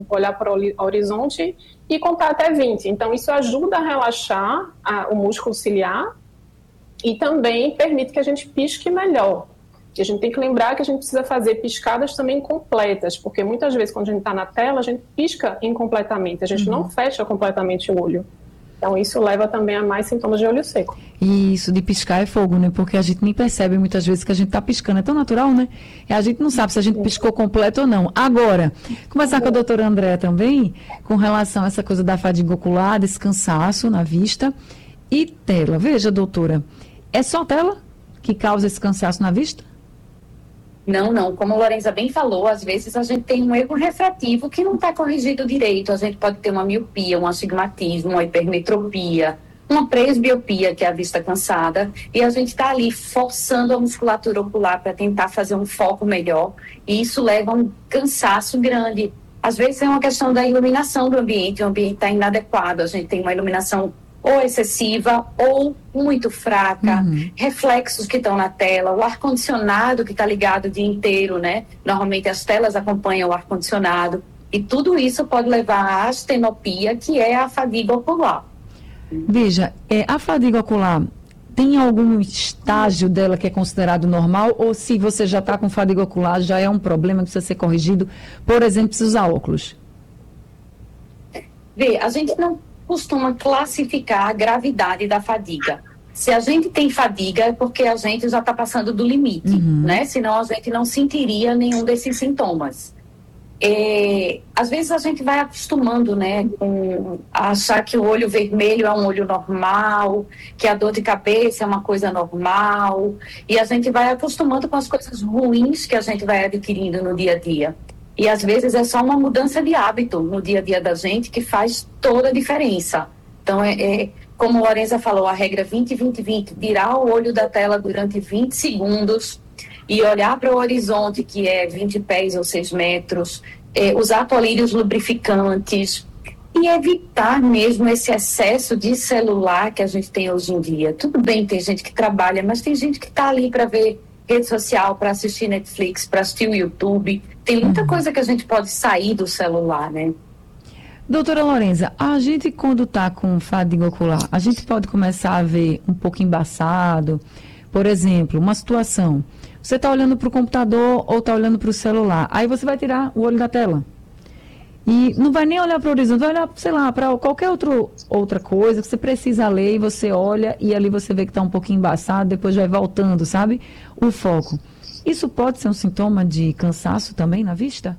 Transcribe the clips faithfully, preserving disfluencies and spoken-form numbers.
olhar para o horizonte e contar até vinte. Então, isso ajuda a relaxar a, o músculo ciliar e também permite que a gente pisque melhor. E a gente tem que lembrar que a gente precisa fazer piscadas também completas, porque muitas vezes quando a gente está na tela, a gente pisca incompletamente, a gente uhum. não fecha completamente o olho. Então, isso leva também a mais sintomas de olho seco. E isso de piscar é fogo, né? Porque a gente nem percebe muitas vezes que a gente está piscando. É tão natural, né? E a gente não sabe se a gente piscou completo ou não. Agora, conversar com a doutora Andréa também, com relação a essa coisa da fadiga ocular, desse cansaço na vista e tela. Veja, doutora, é só tela que causa esse cansaço na vista? Não, não. Como a Lorenza bem falou, às vezes a gente tem um erro refrativo que não está corrigido direito. A gente pode ter uma miopia, um astigmatismo, uma hipermetropia, uma presbiopia, que é a vista cansada, e a gente está ali forçando a musculatura ocular para tentar fazer um foco melhor, e isso leva a um cansaço grande. Às vezes é uma questão da iluminação do ambiente, o ambiente está inadequado, a gente tem uma iluminação ou excessiva ou muito fraca, uhum. reflexos que estão na tela, o ar-condicionado que está ligado o dia inteiro, né? Normalmente as telas acompanham o ar-condicionado, e tudo isso pode levar à astenopia, que é a fadiga ocular. Veja, é, a fadiga ocular tem algum estágio dela que é considerado normal, ou se você já está com fadiga ocular, já é um problema que precisa ser corrigido, por exemplo, precisa usar óculos? Vê, a gente não costuma classificar a gravidade da fadiga. Se a gente tem fadiga, é porque a gente já está passando do limite, uhum. né? Senão a gente não sentiria nenhum desses sintomas. É, às vezes a gente vai acostumando, né, com achar que o olho vermelho é um olho normal, que a dor de cabeça é uma coisa normal, e a gente vai acostumando com as coisas ruins que a gente vai adquirindo no dia a dia. E às vezes é só uma mudança de hábito no dia a dia da gente que faz toda a diferença. Então, é, é como a Lorenza falou, a regra vinte, vinte, vinte, tirar o olho da tela durante vinte segundos e olhar para o horizonte, que é vinte pés ou seis metros, é, usar colírios lubrificantes e evitar mesmo esse excesso de celular que a gente tem hoje em dia. Tudo bem, tem gente que trabalha, mas tem gente que está ali para ver rede social, para assistir Netflix, para assistir o YouTube. Tem muita uhum. coisa que a gente pode sair do celular, né? Doutora Lorenza, a gente quando está com fadiga ocular, a gente pode começar a ver um pouco embaçado. Por exemplo, uma situação, você está olhando para o computador ou está olhando para o celular, aí você vai tirar o olho da tela. E não vai nem olhar para o horizonte, vai olhar, sei lá, para qualquer outro, outra coisa que você precisa ler, e você olha e ali você vê que está um pouquinho embaçado, depois vai voltando, sabe? O foco. Isso pode ser um sintoma de cansaço também na vista?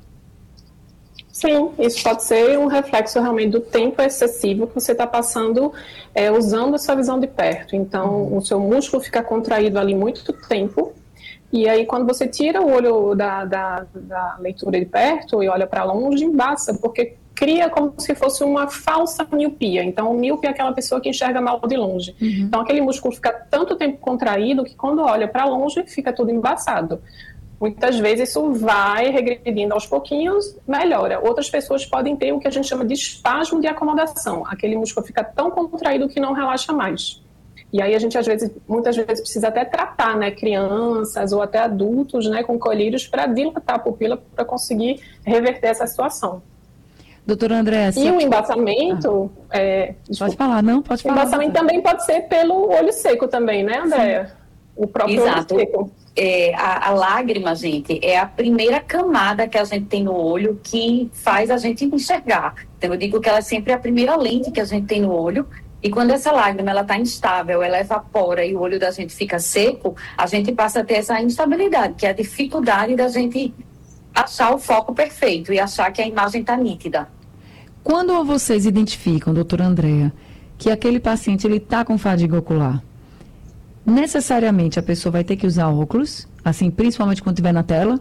Sim, isso pode ser um reflexo realmente do tempo excessivo que você está passando é, usando a sua visão de perto. Então, uhum. o seu músculo fica contraído ali muito tempo. E aí, quando você tira o olho da, da, da leitura de perto e olha para longe, embaça, porque cria como se fosse uma falsa miopia. Então, o míope é aquela pessoa que enxerga mal de longe. Uhum. Então, aquele músculo fica tanto tempo contraído que quando olha para longe, fica tudo embaçado. Muitas vezes isso vai regredindo aos pouquinhos, melhora. Outras pessoas podem ter o que a gente chama de espasmo de acomodação. Aquele músculo fica tão contraído que não relaxa mais. E aí a gente, às vezes, muitas vezes precisa até tratar, né, crianças ou até adultos, né, com colírios para dilatar a pupila para conseguir reverter essa situação. Doutora Andréa... E o embaçamento... Ah. É, pode falar, não? Pode falar. O embaçamento também pode ser pelo olho seco também, né, Andréa? Sim. O próprio Exato. olho seco. É, a, a lágrima, gente, é a primeira camada que a gente tem no olho que faz a gente enxergar. Então, eu digo que ela é sempre a primeira lente que a gente tem no olho. E quando essa lágrima ela está instável, ela evapora e o olho da gente fica seco, a gente passa a ter essa instabilidade, que é a dificuldade da gente achar o foco perfeito e achar que a imagem está nítida. Quando vocês identificam, doutora Andréa, que aquele paciente ele está com fadiga ocular, necessariamente a pessoa vai ter que usar óculos, assim, principalmente quando estiver na tela?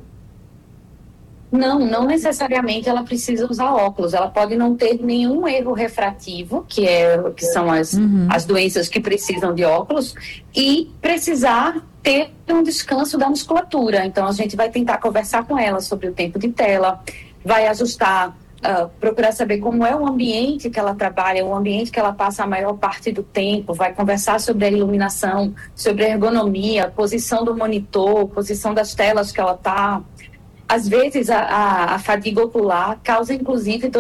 Não, não necessariamente ela precisa usar óculos. Ela pode não ter nenhum erro refrativo, que, é, que são as, uhum. as doenças que precisam de óculos, e precisar ter um descanso da musculatura. Então, a gente vai tentar conversar com ela sobre o tempo de tela, vai ajustar, uh, procurar saber como é o ambiente que ela trabalha, o ambiente que ela passa a maior parte do tempo, vai conversar sobre a iluminação, sobre a ergonomia, a posição do monitor, posição das telas que ela está. às vezes a, a, a fadiga ocular causa, inclusive,